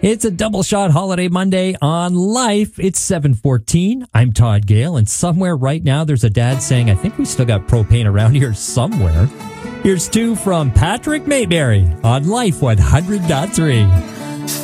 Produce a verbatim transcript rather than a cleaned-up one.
It's a double shot holiday Monday on Life. It's seven fourteen. I'm Todd Gale, and somewhere right now there's a dad saying, I think we still got propane around here somewhere. Here's two from Patrick Mayberry on Life one hundred point three.